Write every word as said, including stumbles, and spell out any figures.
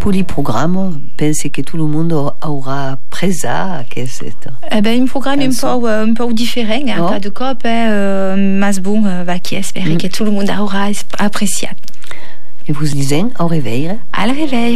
Pour les programmes, pensez que tout le monde aura presa aquest. Eh ben, un programme un peu, un peu différent, hein, oh. Pas de cop, eh, mas bon, va qui espère mm. que tout le monde aura apprécié. Et vous disons au réveil. À le réveil.